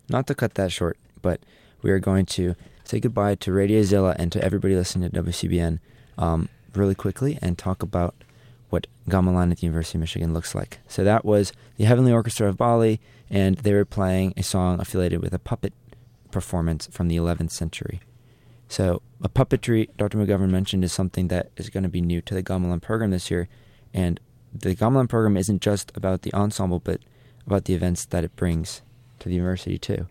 not to cut that short, but we are going to say goodbye to Radio Zilla and to everybody listening to WCBN really quickly and talk about what gamelan at the University of Michigan looks like. So that was the Heavenly Orchestra of Bali, and they were playing a song affiliated with a puppet performance from the 11th century. So a puppetry, Dr. McGovern mentioned, is something that is going to be new to the gamelan program this year, and the gamelan program isn't just about the ensemble, but about the events that it brings to the university too.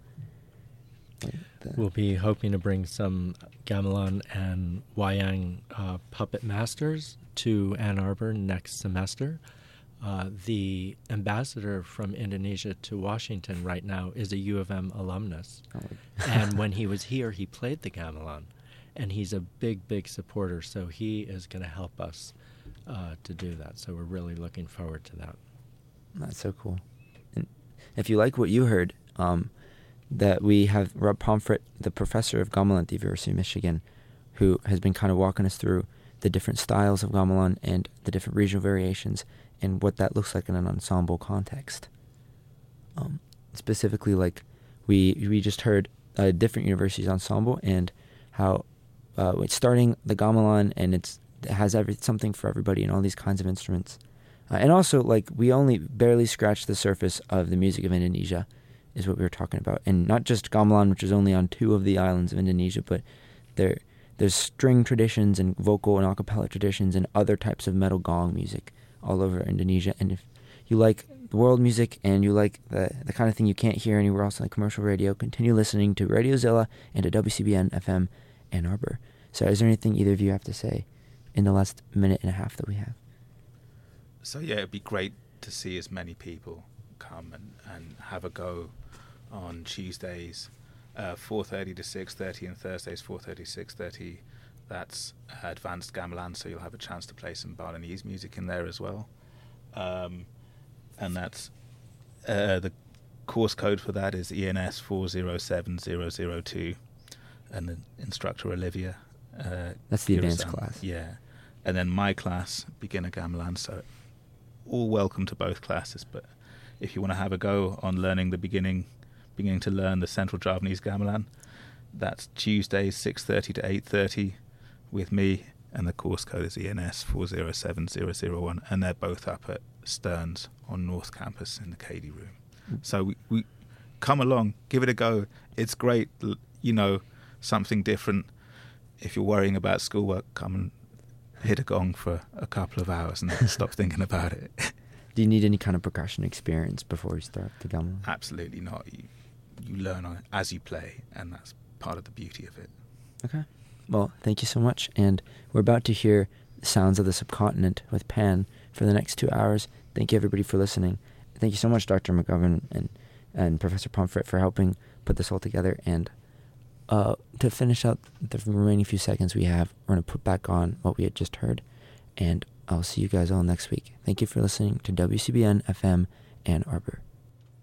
We'll be hoping to bring some gamelan and wayang puppet masters to Ann Arbor next semester. The ambassador from Indonesia to Washington right now is a U of M alumnus. And when he was here, he played the gamelan. And he's a big, big supporter, so he is going to help us to do that. So we're really looking forward to that. That's so cool. And if you like what you heard, that we have Rob Pomfret, the professor of gamelan at the University of Michigan, who has been kind of walking us through the different styles of gamelan and the different regional variations and what that looks like in an ensemble context. Specifically, like we just heard a different university's ensemble and how it's starting the gamelan, and it has something for everybody and all these kinds of instruments. And also, like, we only barely scratched the surface of the music of Indonesia, is what we were talking about. And not just gamelan, which is only on 2 of the islands of Indonesia, but there's string traditions and vocal and a cappella traditions and other types of metal gong music all over Indonesia. And if you like world music and you like the kind of thing you can't hear anywhere else on commercial radio, continue listening to Radio Zilla and to WCBN FM Ann Arbor. So is there anything either of you have to say in the last minute and a half that we have? So yeah, it'd be great to see as many people come and have a go on Tuesdays, 4:30 to 6:30, and Thursdays 4:30 to 6:30. That's advanced gamelan, so you'll have a chance to play some Balinese music in there as well. And that's the course code for that is ENS 407002, and the instructor Olivia. That's the advanced class. Yeah, and then my class, beginner gamelan. So all welcome to both classes, but if you want to have a go on learning beginning to learn the Central Javanese gamelan, that's Tuesdays 6:30 to 8:30 with me, and the course code is ENS 407001, and they're both up at Stearns on North Campus in the Cady room. So we come along, give it a go. It's great, something different. If you're worrying about schoolwork, come and hit a gong for a couple of hours and stop thinking about it. Do you need any kind of percussion experience before you start the gamelan? Absolutely not. You learn on it as you play, and that's part of the beauty of it. Okay. Well, thank you so much. And we're about to hear the sounds of the subcontinent with Pan for the next 2 hours. Thank you, everybody, for listening. Thank you so much, Dr. McGovern and Professor Pomfret, for helping put this all together. And to finish out the remaining few seconds we have, we're going to put back on what we had just heard. And I'll see you guys all next week. Thank you for listening to WCBN FM Ann Arbor.